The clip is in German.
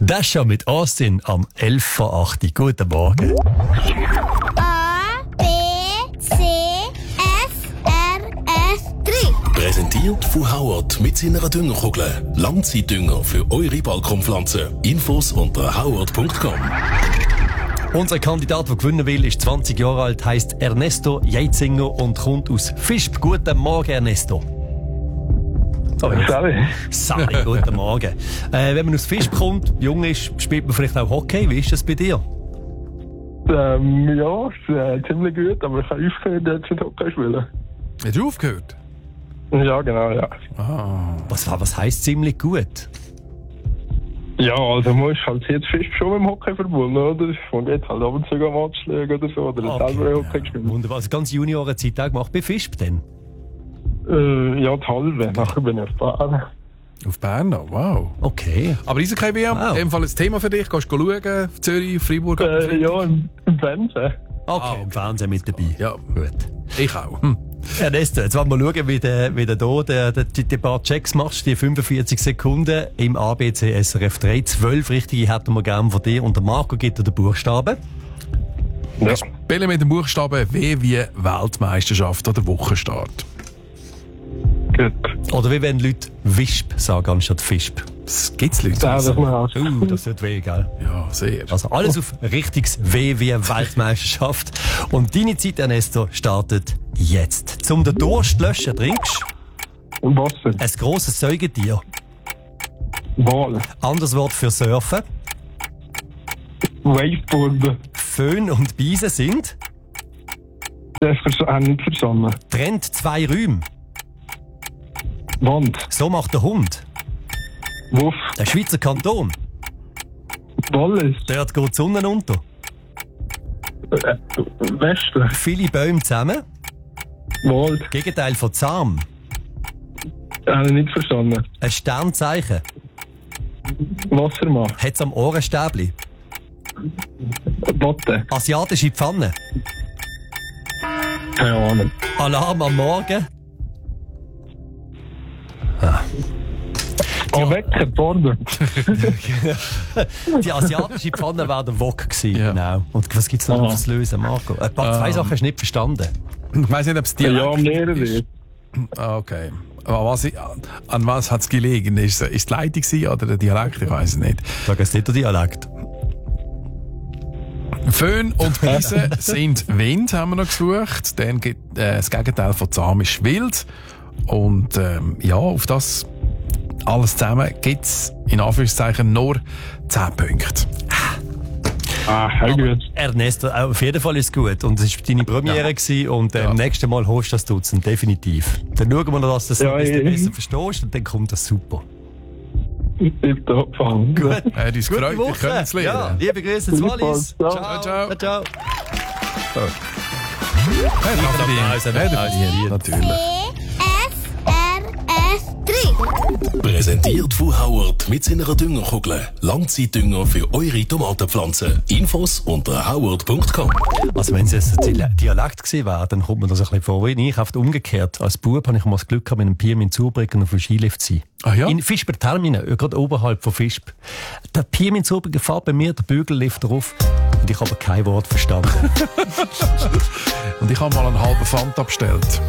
Das schon mit Austin am 11 vor 8. Guten Morgen. A, B, C, F, R, S, 3. Präsentiert von Howard mit seiner Düngerkugel. Langzeitdünger für eure Balkonpflanzen. Infos unter howard.com. Unser Kandidat, der gewinnen will, ist 20 Jahre alt, heisst Ernesto Jeitzinger und kommt aus Visp. Guten Morgen, Ernesto. Sali, guten Morgen. Wenn man aus Visp kommt, jung ist, spielt man vielleicht auch Hockey. Wie ist das bei dir? Ja, ziemlich gut, aber ich habe aufgehört, jetzt mit Hockey spielen. Hast du aufgehört? Ja, genau, ja. Was heisst ziemlich gut? Ja, also man ist halt jetzt fest schon mit dem Hockey verbunden, oder? Man geht halt ab und zu am Match schauen oder so, oder selber Hockey gespielt. Wunderbar. Also ganz Juniorenzeit auch gemacht bei Visp dann? Ja, die halbe. Nachher bin ich auf Bern. Auf Bern noch? Wow. Okay. Aber Eishockey-WM, Wow. in dem Fall ein Thema für dich. Gehst du schauen? Zürich, Freiburg? Ja, im Fernsehen. Okay, im Fernsehen mit dabei. Ja. Gut. Ich auch. Ernesto, jetzt wollen wir schauen, wie du die paar Checks machst, die 45 Sekunden im ABC SRF 3. 12 richtige hätten wir gerne von dir. Und der Marco gibt dir den Buchstaben. Ja. Spielen mit dem Buchstaben W wie Weltmeisterschaft oder Wochenstart. Gut. Oder wie wenn Leute Visp sagen anstatt Fisp. Das gibt's Leute. Ja, das muss auch. Das wird weh, gell? Ja, sehr. Also alles auf richtiges W wie Weltmeisterschaft. Und deine Zeit, Ernesto, startet jetzt. Zum den Durst löschen trinkst Und Wasser. ein grosses Säugetier. Wal. Anderes Wort für Surfen. Wakeboard. Föhn und Beise sind. Das nicht verstanden. Trennt 2 Räume. Wand. So macht der Hund. Wuff. Der Schweizer Kanton. Wallis. Dort geht die Sonne unter. Westen. Viele Bäume zusammen. Wald. Gegenteil von zahm. Nicht verstanden. Ein Sternzeichen. Wassermann. Hat's am Ohrenstäbli. Botte. Asiatische Pfanne. Keine Ahnung. Alarm am Morgen. Wecker, Border. Die asiatische Pfanne wäre der Wok gewesen. Ja. Genau. Und was gibt's noch fürs Lösen, Marco? Zwei Sachen hast du nicht verstanden. Ich weiss nicht, ob es Ja, Dialekt mehrere. ist. Okay. Aber an was hat es gelegen? Ist es die Leitung gewesen oder der Dialekt? Ich weiss es nicht. Sag es nicht der Dialekt. Föhn und Beise sind Wind, haben wir noch gesucht. Dann gibt das Gegenteil von zahm ist wild. Und ja, auf das alles zusammen gibt es in Anführungszeichen nur 10 Punkte. Gut. Ernesto, auf jeden Fall ist es gut. Und es war deine Premiere gewesen, und nächstes Mal holst du das Dutzend, definitiv. Dann schauen wir noch, dass du das ein bisschen besser verstehst, und dann kommt das super. Tipptopp. Gut. Hat uns Gute gefreut, wir Woche. können es lernen. Ja, liebe Grüße zu Wallis. Ciao. Ciao. Ciao. Ciao. Natürlich. F, R, S, 3. Präsentiert von Howard mit seiner Düngerkugel. Langzeitdünger für eure Tomatenpflanzen. Infos unter howard.com. Also wenn es jetzt ein Dialekt gewesen wäre, dann kommt man das ein bisschen vor. Ich habe umgekehrt. Als Bub habe ich mal das Glück gehabt, mit einem Piem in Zurbrücken auf dem Skilift zu sein. Ah ja? In Visper Termine, gerade oberhalb von Visp. Der Piem in Zurbrücken fährt bei mir, der Bügellift drauf. Und ich habe kein Wort verstanden. Und ich habe mal einen halben Pfand abgestellt.